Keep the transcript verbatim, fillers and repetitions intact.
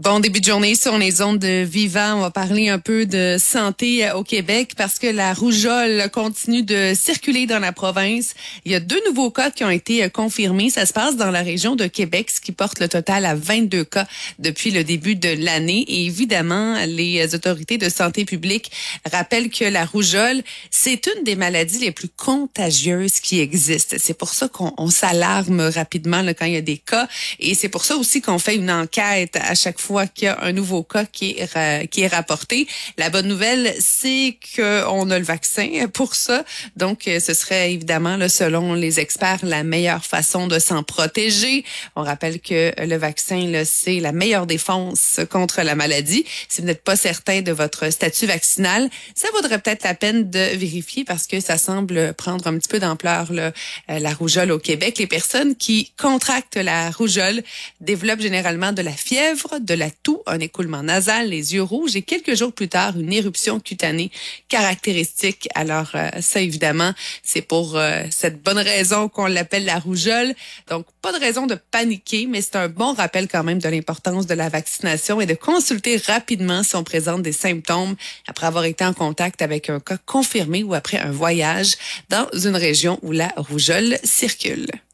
Bon début de journée sur les ondes de Vivant. On va parler un peu de santé au Québec parce que la rougeole continue de circuler dans la province. Il y a deux nouveaux cas qui ont été confirmés. Ça se passe dans la région de Québec, ce qui porte le total à vingt-deux cas depuis le début de l'année. Et évidemment, les autorités de santé publique rappellent que la rougeole, c'est une des maladies les plus contagieuses qui existent. C'est pour ça qu'on on s'alarme rapidement là, quand il y a des cas. Et c'est pour ça aussi qu'on fait une enquête à chaque fois qu'il y a un nouveau cas qui est, qui est rapporté. La bonne nouvelle, c'est qu'on a le vaccin pour ça. Donc, ce serait évidemment, là, selon les experts, la meilleure façon de s'en protéger. On rappelle que le vaccin, là, c'est la meilleure défense contre la maladie. Si vous n'êtes pas certain de votre statut vaccinal, ça vaudrait peut-être la peine de vérifier parce que ça semble prendre un petit peu d'ampleur, là, la rougeole au Québec. Les personnes qui contractent la rougeole développent généralement de la fièvre, de la toux, un écoulement nasal, les yeux rouges et quelques jours plus tard, une éruption cutanée caractéristique. Alors euh, ça, évidemment, c'est pour euh, cette bonne raison qu'on l'appelle la rougeole. Donc, pas de raison de paniquer, mais c'est un bon rappel quand même de l'importance de la vaccination et de consulter rapidement si on présente des symptômes après avoir été en contact avec un cas confirmé ou après un voyage dans une région où la rougeole circule.